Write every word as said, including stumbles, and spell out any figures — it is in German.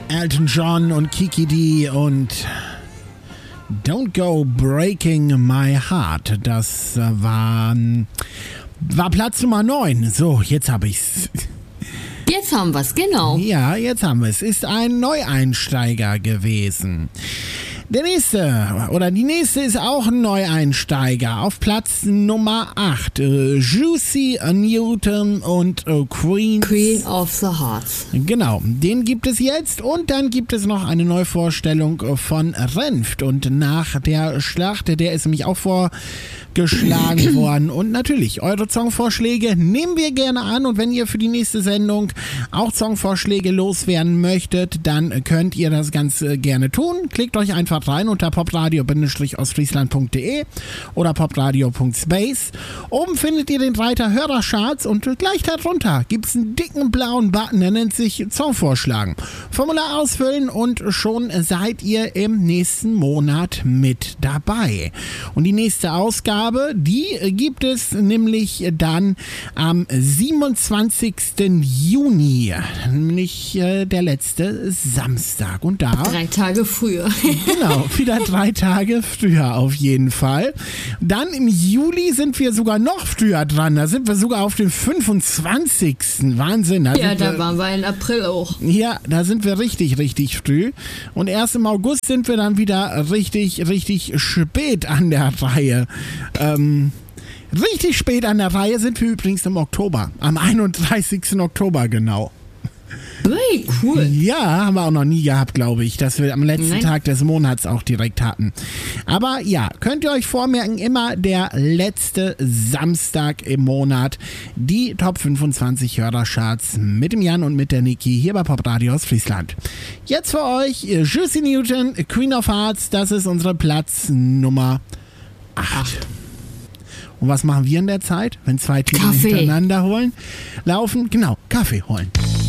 Elton John und Kiki D und Don't Go Breaking My Heart. Das war, war Platz Nummer neun. So, jetzt habe ich's. Jetzt haben wir's, genau. Ja, jetzt haben wir es. Ist ein Neueinsteiger gewesen. Der nächste, oder die nächste ist auch ein Neueinsteiger. Auf Platz Nummer acht. Äh, Juicy Newton und äh, Queen. Queen of the Hearts. Genau, den gibt es jetzt. Und dann gibt es noch eine Neuvorstellung von Renft. Und nach der Schlacht, der ist nämlich auch vorgeschlagen worden. Und natürlich, eure Songvorschläge nehmen wir gerne an. Und wenn ihr für die nächste Sendung auch Songvorschläge loswerden möchtet, dann könnt ihr das ganz gerne tun. Klickt euch einfach rein unter popradio ostfriesland punkt de oder popradio punkt space. Oben findet ihr den Reiter Hörercharts und gleich darunter gibt es einen dicken blauen Button, der nennt sich Songvorschlagen. Formular ausfüllen und schon seid ihr im nächsten Monat mit dabei. Und die nächste Ausgabe, die gibt es nämlich dann am siebenundzwanzigsten Juni, nämlich äh, der letzte Samstag. Und da... Drei Tage früher. Genau. Wieder drei Tage früher auf jeden Fall. Dann im Juli sind wir sogar noch früher dran. Da sind wir sogar auf dem fünfundzwanzigsten Wahnsinn. Da ja, da wir, waren wir in April auch. Ja, da sind wir richtig, richtig früh. Und erst im August sind wir dann wieder richtig, richtig spät an der Reihe. Ähm... Richtig spät an der Reihe sind wir übrigens im Oktober. Am einunddreißigsten Oktober genau. Hey, cool. Ja, haben wir auch noch nie gehabt, glaube ich, dass wir am letzten Nein. Tag des Monats auch direkt hatten. Aber ja, könnt ihr euch vormerken, immer der letzte Samstag im Monat die Top fünfundzwanzig Hörercharts mit dem Jan und mit der Niki hier bei Popradio Ostfriesland. Jetzt für euch Juicy Newton, Queen of Hearts, das ist unsere Platz Nummer acht. Und was machen wir in der Zeit, wenn zwei Titel Kaffee. hintereinander holen? Laufen, genau, Kaffee holen.